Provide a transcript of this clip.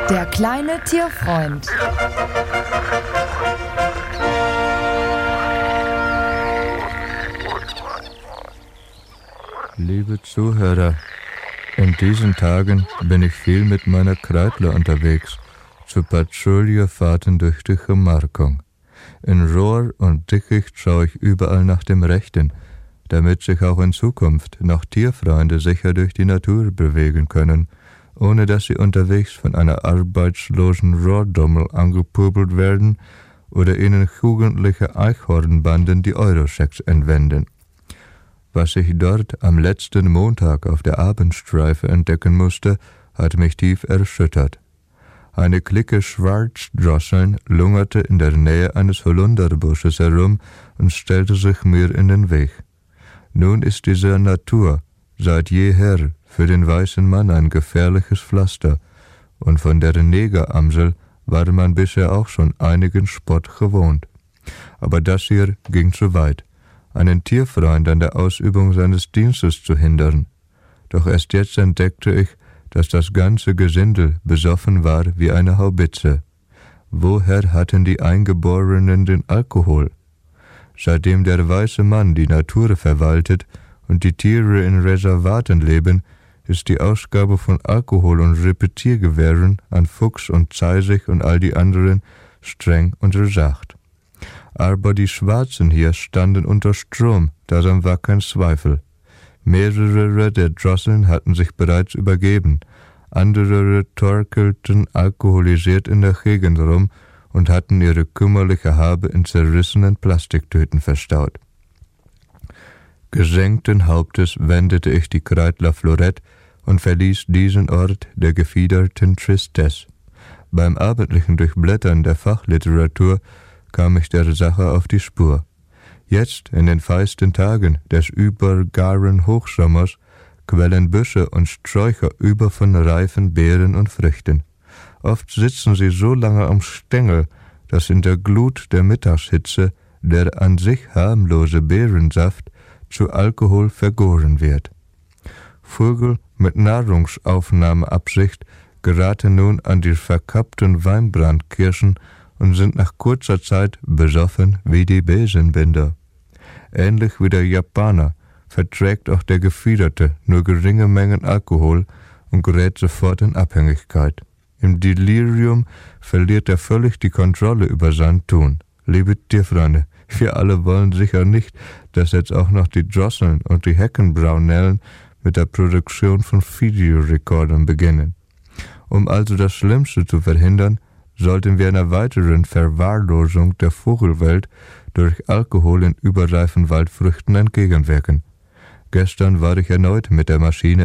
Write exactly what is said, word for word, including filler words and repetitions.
Der kleine Tierfreund. Liebe Zuhörer, in diesen Tagen bin ich viel mit meiner Kreidler unterwegs, zu Patrouillefahrten durch die Gemarkung. In Rohr und Dickicht schaue ich überall nach dem Rechten, damit sich auch in Zukunft noch Tierfreunde sicher durch die Natur bewegen können, ohne dass sie unterwegs von einer arbeitslosen Rohrdommel angepöbelt werden oder ihnen jugendliche Eichhornbanden die Euroschecks entwenden. Was ich dort am letzten Montag auf der Abendstreife entdecken musste, hat mich tief erschüttert. Eine Clique Schwarzdrosseln lungerte in der Nähe eines Holunderbusches herum und stellte sich mir in den Weg. Nun ist diese Natur seit jeher für den weißen Mann ein gefährliches Pflaster, und von der Negeramsel war man bisher auch schon einigen Spott gewohnt. Aber das hier ging zu weit, einen Tierfreund an der Ausübung seines Dienstes zu hindern. Doch erst jetzt entdeckte ich, dass das ganze Gesindel besoffen war wie eine Haubitze. Woher hatten die Eingeborenen den Alkohol? Seitdem der weiße Mann die Natur verwaltet und die Tiere in Reservaten leben, ist die Ausgabe von Alkohol und Repetiergewehren an Fuchs und Zeisig und all die anderen streng untersagt. Aber die Schwarzen hier standen unter Strom, daran war kein Zweifel. Mehrere der Drosseln hatten sich bereits übergeben, andere torkelten alkoholisiert in der Gegend rum und hatten ihre kümmerliche Habe in zerrissenen Plastiktüten verstaut. Gesenkten Hauptes wendete ich die Kreidler Florett und verließ diesen Ort der gefiederten Tristesse. Beim abendlichen Durchblättern der Fachliteratur kam ich der Sache auf die Spur. Jetzt, in den feisten Tagen des übergaren Hochsommers, quellen Büsche und Sträucher über von reifen Beeren und Früchten. Oft sitzen sie so lange am Stängel, dass in der Glut der Mittagshitze der an sich harmlose Beerensaft zu Alkohol vergoren wird. Vögel mit Nahrungsaufnahmeabsicht geraten nun an die verkappten Weinbrandkirschen und sind nach kurzer Zeit besoffen wie die Besenbinder. Ähnlich wie der Japaner verträgt auch der Gefiederte nur geringe Mengen Alkohol und gerät sofort in Abhängigkeit. Im Delirium verliert er völlig die Kontrolle über sein Tun. Liebe Tierfreunde, wir alle wollen sicher nicht, dass jetzt auch noch die Drosseln und die Heckenbraunellen mit der Produktion von Videorekordern beginnen. Um also das Schlimmste zu verhindern, sollten wir einer weiteren Verwahrlosung der Vogelwelt durch Alkohol in überreifen Waldfrüchten entgegenwirken. Gestern war ich erneut mit der Maschine